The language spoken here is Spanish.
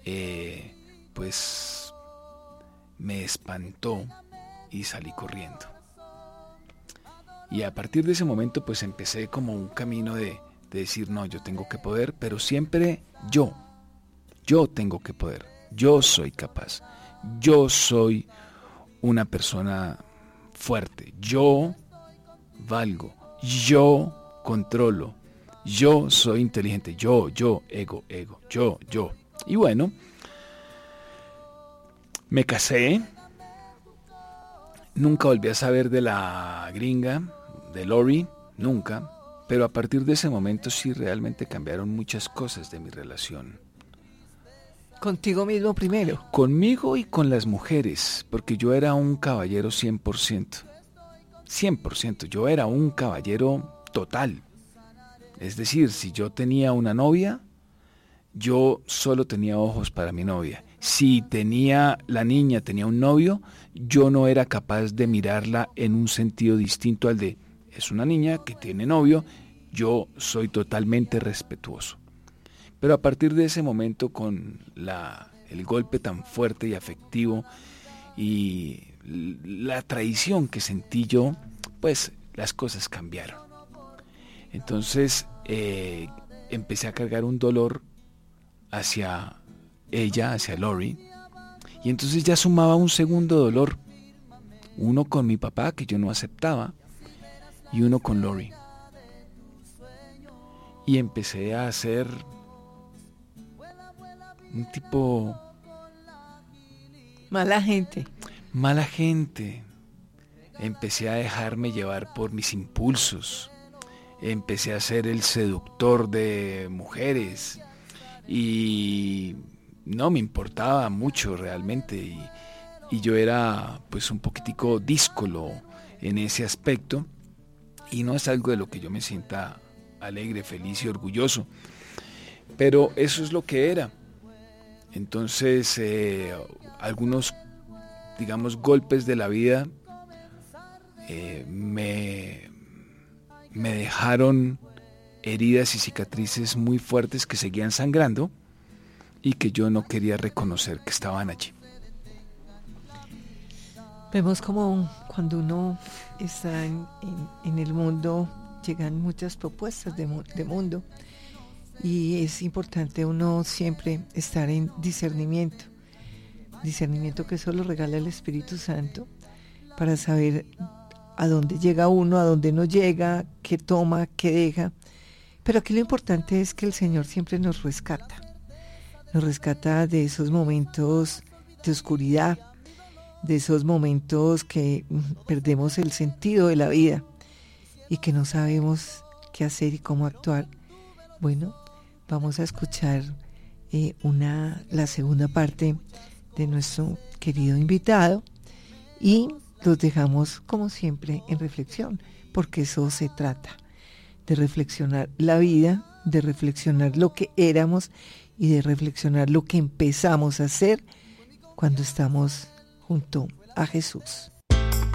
pues me espantó y salí corriendo. Y a partir de ese momento pues empecé como un camino de decir, no, yo tengo que poder, pero siempre yo tengo que poder, yo soy capaz, yo soy una persona fuerte, yo valgo, yo controlo, yo soy inteligente, yo, ego, yo. Y bueno, me casé, nunca volví a saber de la gringa, de Lori, nunca, pero a partir de ese momento sí realmente cambiaron muchas cosas de mi relación. Contigo mismo primero. Conmigo y con las mujeres, porque yo era un caballero 100%. 100%, yo era un caballero total. Es decir, si yo tenía una novia, yo solo tenía ojos para mi novia. Si la niña tenía un novio, yo no era capaz de mirarla en un sentido distinto al de, es una niña que tiene novio, yo soy totalmente respetuoso. Pero a partir de ese momento, con el golpe tan fuerte y afectivo y la traición que sentí yo, pues las cosas cambiaron. Entonces empecé a cargar un dolor hacia ella, hacia Lori, y entonces ya sumaba un segundo dolor, uno con mi papá que yo no aceptaba y uno con Lori. Y empecé a hacer un tipo mala gente. Empecé a dejarme llevar por mis impulsos, empecé a ser el seductor de mujeres y no me importaba mucho realmente, y yo era pues un poquitico díscolo en ese aspecto, y no es algo de lo que yo me sienta alegre, feliz y orgulloso, pero eso es lo que era. Entonces algunos, digamos, golpes de la vida me dejaron heridas y cicatrices muy fuertes que seguían sangrando y que yo no quería reconocer que estaban allí. Vemos como cuando uno está en el mundo, llegan muchas propuestas de mundo, y es importante uno siempre estar en discernimiento que solo regala el Espíritu Santo, para saber a dónde llega uno, a dónde no llega, qué toma, qué deja. Pero aquí lo importante es que el Señor siempre nos rescata de esos momentos de oscuridad, de esos momentos que perdemos el sentido de la vida y que no sabemos qué hacer y cómo actuar. Bueno, vamos a escuchar la segunda parte de nuestro querido invitado, y los dejamos como siempre en reflexión, porque eso se trata, de reflexionar la vida, de reflexionar lo que éramos y de reflexionar lo que empezamos a hacer cuando estamos junto a Jesús.